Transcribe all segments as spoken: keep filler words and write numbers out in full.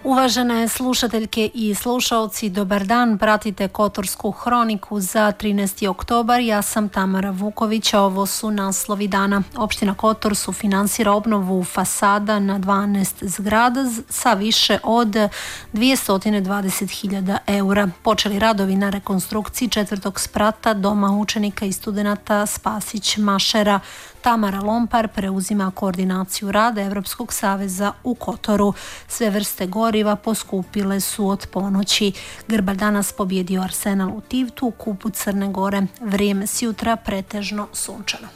Uvažene slušateljke i slušalci, dobar dan, pratite Kotorsku hroniku za trinaesti oktobar. Ja sam Tamara Vuković, a ovo su naslovi dana. Opština Kotor sufinansira obnovu fasada na dvanaest zgrada sa više od dvjesto dvadeset hiljada eura. Počeli radovi na rekonstrukciji četvrtog sprata Doma učenika i studenata Spasić Mašera. Tamara Lompar preuzima koordinaciju rada Evropskog saveza u Kotoru. Sve vrste goriva poskupile su od ponoći. Grbar danas pobjedio Arsenal u Tivtu, kupu Crne Gore. Vrijeme s jutra pretežno sunčano.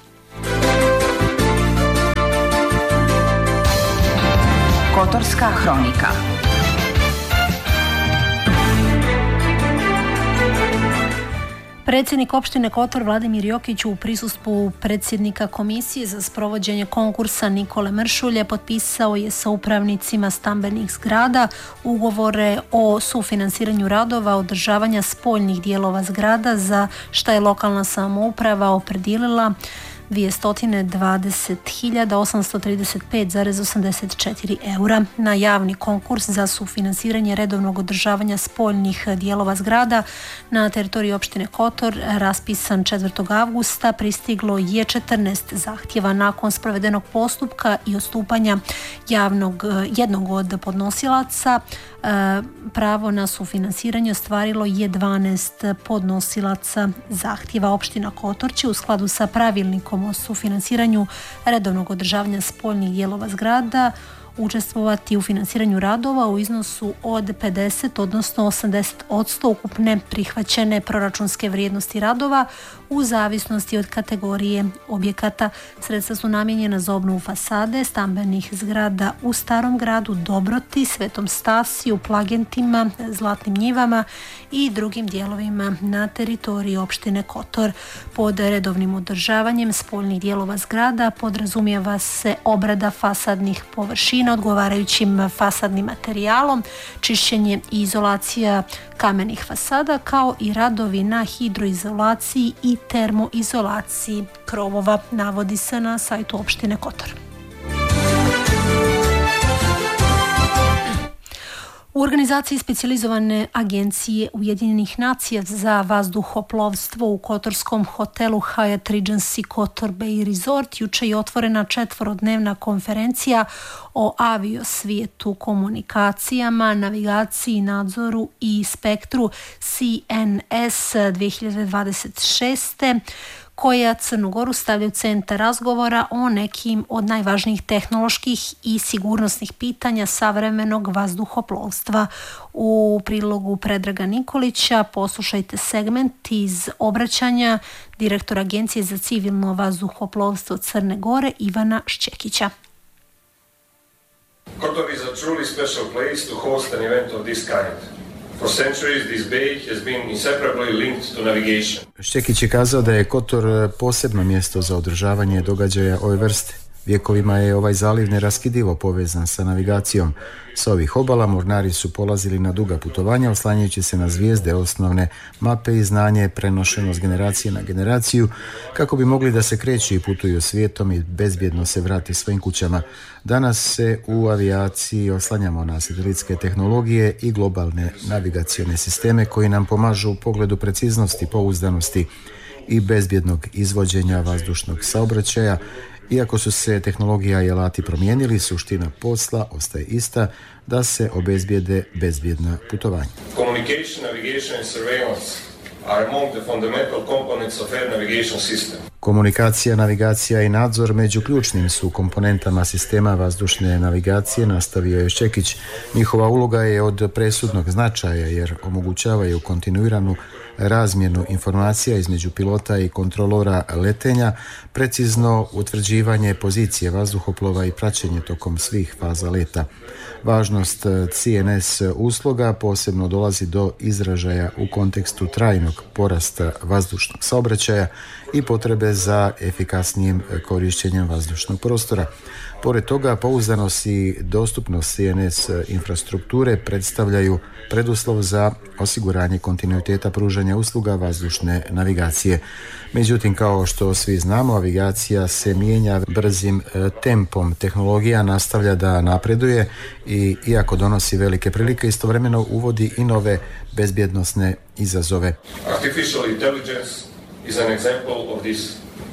Kotorska hronika. Predsjednik opštine Kotor Vladimir Jokić u prisustvu predsjednika Komisije za sprovođenje konkursa Nikole Mršulje potpisao je sa upravnicima stambenih zgrada ugovore o sufinansiranju radova održavanja spoljnih dijelova zgrada za šta je lokalna samouprava opredijelila dvjesto dvadeset hiljada osamsto trideset pet zarez osamdeset četiri eura. Na javni konkurs za sufinansiranje redovnog održavanja spoljnih dijelova zgrada na teritoriji opštine Kotor raspisan četvrtog avgusta pristiglo je četrnaest zahtjeva. Nakon sprovedenog postupka i odstupanja javnog jednog od podnosilaca pravo na sufinansiranje ostvarilo je dvanaest podnosilaca zahtjeva. Opština Kotor će u skladu sa pravilnikom o sufinansiranju redovnog održavanja spoljnih dijelova zgrada učestvovati u finansiranju radova u iznosu od pedeset odnosno osamdeset posto ukupne prihvaćene proračunske vrijednosti radova u zavisnosti od kategorije objekata. Sredstva su namijenjena za obnovu fasade stambenih zgrada u Starom gradu, Dobroti, Svetom Stasiju, Plagentima, Zlatnim njivama i drugim dijelovima na teritoriji opštine Kotor. Pod redovnim održavanjem spoljnih dijelova zgrada podrazumijeva se obrada fasadnih površina odgovarajućim fasadnim materijalom, čišćenje i izolacija kamenih fasada, kao i radovi na hidroizolaciji i termoizolaciji krovova, navodi se na sajtu opštine Kotor. U organizaciji specijalizovane agencije Ujedinjenih nacija za vazduhoplovstvo u kotorskom hotelu Hyatt Regency Kotor Bay Resort juče je otvorena četvorodnevna konferencija o aviosvijetu, komunikacijama, navigaciji, nadzoru i spektru C N S dvije hiljade dvadeset šeste koja Crnu Goru stavlja u centar razgovora o nekim od najvažnijih tehnoloških i sigurnosnih pitanja savremenog vazduhoplovstva. U prilogu Predraga Nikolića poslušajte segment iz obraćanja direktora Agencije za civilno vazduhoplovstvo Crne Gore Ivana Šćekića. Kotor is a truly special place to host an event of this kind. For centuries, this bay has been inseparably linked to navigation. Šćekić je kazao da je Kotor posebno mjesto za održavanje događaja ove vrste. Vjekovima je ovaj zaliv neraskidivo povezan sa navigacijom. Sa ovih obala mornari su polazili na duga putovanja oslanjajući se na zvijezde, osnovne mape i znanje prenošeno s generacije na generaciju kako bi mogli da se kreću i putuju svijetom i bezbjedno se vrati svojim kućama. Danas se u avijaciji oslanjamo na satelitske tehnologije i globalne navigacione sisteme koji nam pomažu u pogledu preciznosti, pouzdanosti i bezbjednog izvođenja vazdušnog saobraćaja. Iako su se tehnologija i alati promijenili, suština posla ostaje ista, da se obezbijede bezbjedna putovanja. Communication, navigation and surveillance are among the fundamental components of air navigation system. Komunikacija, navigacija i nadzor među ključnim su komponentama sistema vazdušne navigacije, nastavio je Šćekić. Njihova uloga je od presudnog značaja jer omogućavaju kontinuiranu razmjenu informacija između pilota i kontrolora letenja, precizno utvrđivanje pozicije vazduhoplova i praćenje tokom svih faza leta. Važnost C N S usluga posebno dolazi do izražaja u kontekstu trajnog porasta vazdušnog saobraćaja i potrebe za efikasnijim korištenjem vazdušnog prostora. Pored toga, pouzdanost i dostupnost C N S infrastrukture predstavljaju preduslov za osiguranje kontinuiteta pružanja pružanja usluga vazdušne navigacije. Međutim, kao što svi znamo, navigacija se mijenja brzim tempom. Tehnologija nastavlja da napreduje i iako donosi velike prilike, istovremeno uvodi i nove bezbjednosne izazove. Artificial intelligence is an example of this,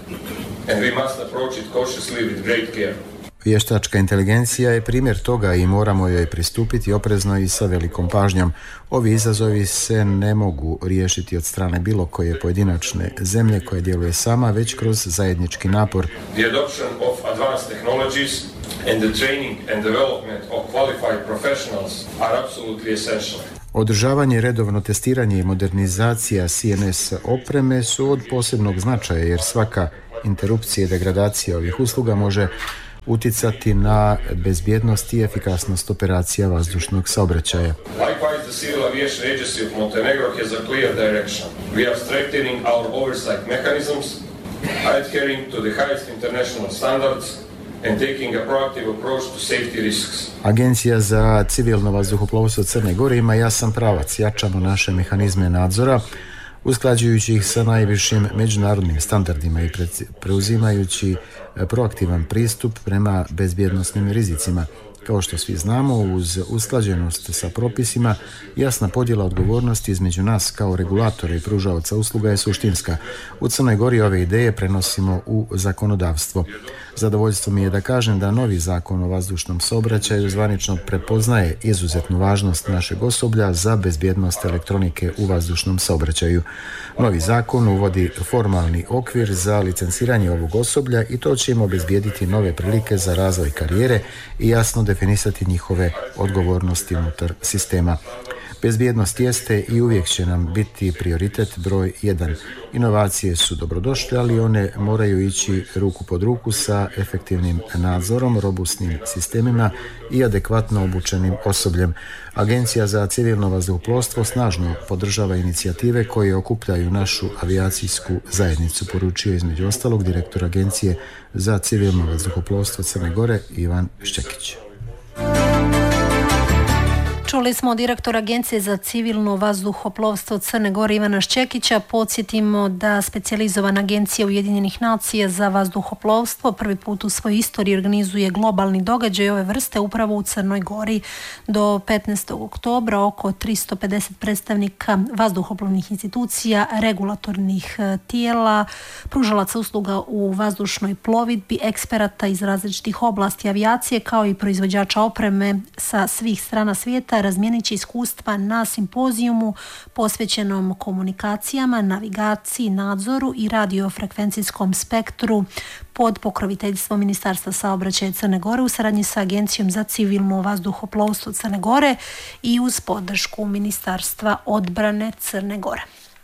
and we must approach it cautiously with great care. Vještačka inteligencija je primjer toga i moramo joj pristupiti oprezno i sa velikom pažnjom. Ovi izazovi se ne mogu riješiti od strane bilo koje pojedinačne zemlje koja djeluje sama, već kroz zajednički napor. The adoption of advanced technologies and the training and development of qualified professionals are absolutely essential. Održavanje, redovno testiranje i modernizacija C N S opreme su od posebnog značaja jer svaka interupcija i degradacija ovih usluga može utjecati na bezbjednost i efikasnost operacija vazdušnog saobraćaja. Likewise, the Civil Aviation Agency of Montenegro has a clear direction. We are strengthening our oversight mechanisms, adhering to the highest international standards and taking a proactive approach to safety risks. Agencija za civilno vazduhoplovstvo Crne Gore ima jasan pravac. Jačamo naše mehanizme nadzora, usklađujući ih sa najvišim međunarodnim standardima i preuzimajući proaktivan pristup prema bezbjednosnim rizicima. Kao što svi znamo, uz usklađenost sa propisima, jasna podjela odgovornosti između nas kao regulatora i pružaoca usluga je suštinska. U Crnoj Gori ove ideje prenosimo u zakonodavstvo. Zadovoljstvo mi je da kažem da novi zakon o vazdušnom saobraćaju zvanično prepoznaje izuzetnu važnost našeg osoblja za bezbjednost elektronike u vazdušnom saobraćaju. Novi zakon uvodi formalni okvir za licenciranje ovog osoblja i to će im obezbijediti nove prilike za razvoj karijere i jasno definisati njihove odgovornosti unutar sistema. Bezbjednost jeste i uvijek će nam biti prioritet broj jedan. Inovacije su dobrodošle, ali one moraju ići ruku pod ruku sa efektivnim nadzorom, robustnim sistemima i adekvatno obučenim osobljem. Agencija za civilno vazduhoplovstvo snažno podržava inicijative koje okupljaju našu avijacijsku zajednicu, poručio između ostalog direktor Agencije za civilno vazduhoplovstvo Crne Gore Ivan Šćekić. Čuli smo direktora Agencije za civilno vazduhoplovstvo Crne Gore Ivana Šćekića. Podsjetimo da specijalizovana agencija Ujedinjenih nacija za vazduhoplovstvo prvi put u svojoj istoriji organizuje globalni događaj ove vrste upravo u Crnoj Gori. Do petnaestog oktobra oko tristo pedeset predstavnika vazduhoplovnih institucija, regulatornih tijela, pružalaca usluga u vazdušnoj plovidbi, eksperata iz različitih oblasti avijacije kao i proizvođača opreme sa svih strana svijeta razmijenit će iskustva na simpozijumu posvećenom komunikacijama, navigaciji, nadzoru i radiofrekvencijskom spektru pod pokroviteljstvom Ministarstva saobraćaja Crne Gore u saradnji sa Agencijom za civilno vazduhoplovstvo Crne Gore i uz podršku Ministarstva odbrane Crne Gore.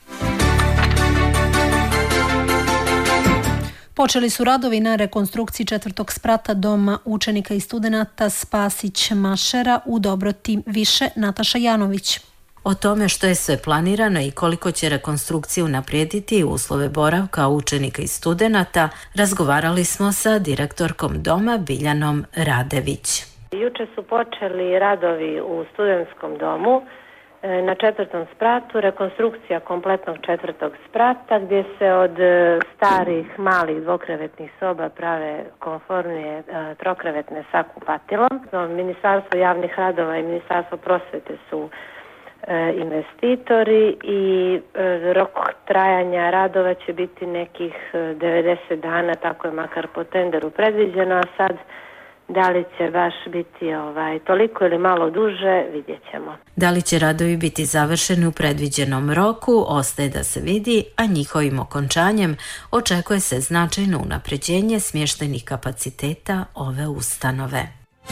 Počeli su radovi na rekonstrukciji četvrtog sprata Doma učenika i studenata Spasić Mašera u Dobroti. Više Nataša Janović. O tome što je sve planirano i koliko će rekonstrukciju unaprijediti uslove boravka učenika i studenata, razgovarali smo sa direktorkom doma Biljanom Radević. Juče su počeli radovi u studentskom domu na četvrtom spratu, rekonstrukcija kompletnog četvrtog sprata gdje se od starih malih dvokrevetnih soba prave komfornije trokrevetne sa kupatilom. Ministarstvo javnih radova i Ministarstvo prosvete su investitori i rok trajanja radova će biti nekih devedeset dana, tako je makar po tenderu predviđeno, a sad da li će baš biti ovaj, toliko ili malo duže, vidjet ćemo. Da li će radovi biti završeni u predviđenom roku, ostaje da se vidi, a njihovim okončanjem očekuje se značajno unapređenje smještajnih kapaciteta ove ustanove.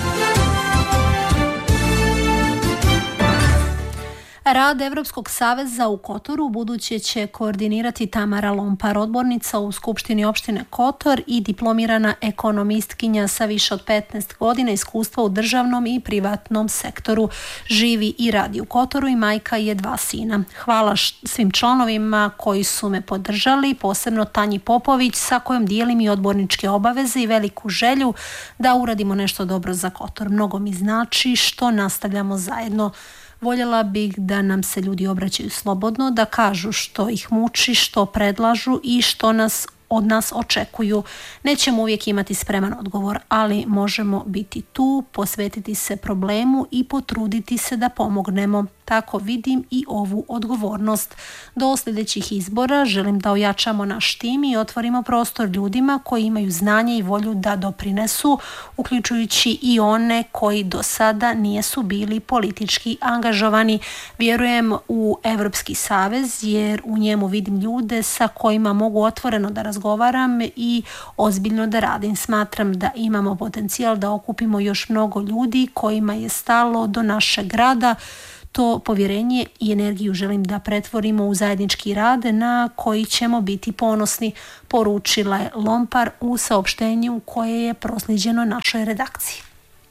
Rad Evropskog saveza u Kotoru buduće će koordinirati Tamara Lompar, odbornica u Skupštini opštine Kotor i diplomirana ekonomistkinja sa više od petnaest godina iskustva u državnom i privatnom sektoru. Živi i radi u Kotoru i majka je dva sina. Hvala svim članovima koji su me podržali, posebno Tanji Popović sa kojom dijelim i odborničke obaveze i veliku želju da uradimo nešto dobro za Kotor. Mnogo mi znači što nastavljamo zajedno, Voljela bih da nam se ljudi obraćaju slobodno, da kažu što ih muči, što predlažu i što nas od nas očekuju. Nećemo uvijek imati spreman odgovor, ali možemo biti tu, posvetiti se problemu i potruditi se da pomognemo. Tako vidim i ovu odgovornost. Do sljedećih izbora želim da ojačamo naš tim i otvorimo prostor ljudima koji imaju znanje i volju da doprinesu, uključujući i one koji do sada nisu bili politički angažovani. Vjerujem u Europski savez jer u njemu vidim ljude sa kojima mogu otvoreno da razgovaram i ozbiljno da radim. Smatram da imamo potencijal da okupimo još mnogo ljudi kojima je stalo do našeg grada. To povjerenje i energiju želim da pretvorimo u zajednički rad na koji ćemo biti ponosni, poručila je Lompar u saopštenju koje je proslijeđeno našoj redakciji.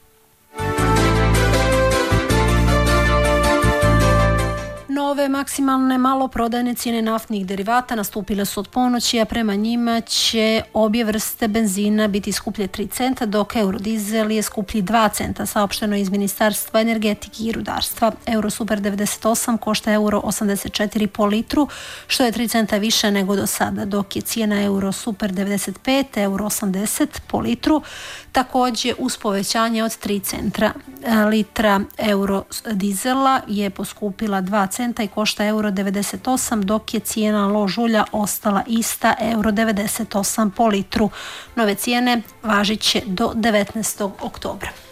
Nove maksimalne maloprodajne cijene naftnih derivata nastupile su od ponoći, a prema njima će obje vrste benzina biti skuplje tri centa, dok eurodizel je skuplji dva centa, saopšteno iz Ministarstva energetike i rudarstva. Eurosuper devedeset osam košta euro osamdeset četiri po litru, što je tri centa više nego do sada, dok je cijena Eurosuper devedeset pet euro osamdeset po litru, također uz povećanje od tri centa. Litra eurodizela je poskupila dva centa i košta euro devedeset osam, dok je cijena lož ulja ostala ista, euro devedeset osam po litru. Nove cijene važit će do devetnaestog oktobra.